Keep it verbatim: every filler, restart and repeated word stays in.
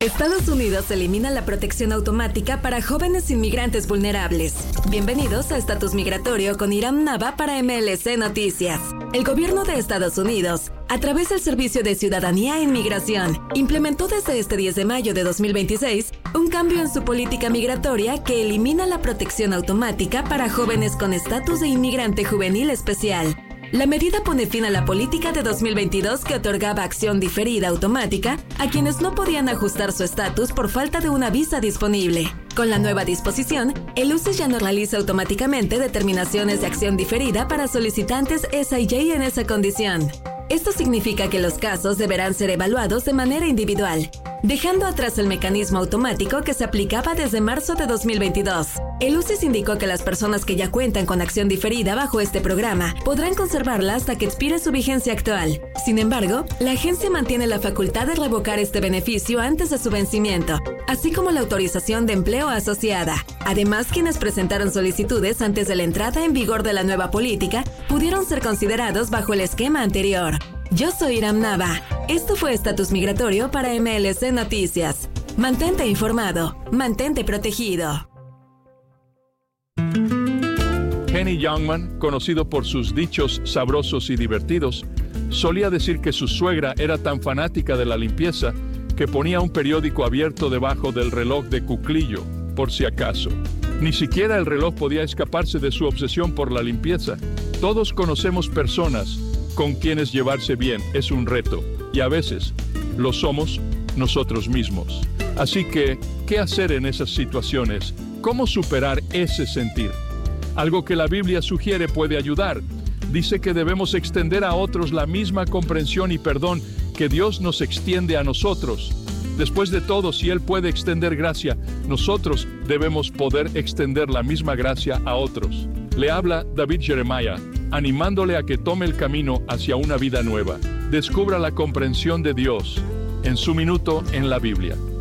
Estados Unidos elimina la protección automática para jóvenes inmigrantes vulnerables. Bienvenidos a Estatus Migratorio con Iram Nava para M L C Noticias. El gobierno de Estados Unidos, a través del Servicio de Ciudadanía e Inmigración, implementó desde este diez de mayo de dos mil veintiséis un cambio en su política migratoria que elimina la protección automática para jóvenes con estatus de inmigrante juvenil especial. La medida pone fin a la política de dos mil veintidós que otorgaba acción diferida automática a quienes no podían ajustar su estatus por falta de una visa disponible. Con la nueva disposición, el U C E ya no realiza automáticamente determinaciones de acción diferida para solicitantes S I J en esa condición. Esto significa que los casos deberán ser evaluados de manera individual, dejando atrás el mecanismo automático que se aplicaba desde marzo de dos mil veintidós. El U C E S indicó que las personas que ya cuentan con acción diferida bajo este programa podrán conservarla hasta que expire su vigencia actual. Sin embargo, la agencia mantiene la facultad de revocar este beneficio antes de su vencimiento, así como la autorización de empleo asociada. Además, quienes presentaron solicitudes antes de la entrada en vigor de la nueva política pudieron ser considerados bajo el esquema anterior. Yo soy Iram Nava. Esto fue Estatus Migratorio para M L C Noticias. Mantente informado, mantente protegido. Henny Youngman, conocido por sus dichos sabrosos y divertidos, solía decir que su suegra era tan fanática de la limpieza que ponía un periódico abierto debajo del reloj de cuclillo, por si acaso. Ni siquiera el reloj podía escaparse de su obsesión por la limpieza. Todos conocemos personas con quienes llevarse bien es un reto, y a veces lo somos nosotros mismos. Así que, ¿qué hacer en esas situaciones? ¿Cómo superar ese sentir? Algo que la Biblia sugiere puede ayudar. Dice que debemos extender a otros la misma comprensión y perdón que Dios nos extiende a nosotros. Después de todo, si Él puede extender gracia, nosotros debemos poder extender la misma gracia a otros. Le habla David Jeremiah, animándole a que tome el camino hacia una vida nueva. Descubra la comprensión de Dios en su minuto en la Biblia.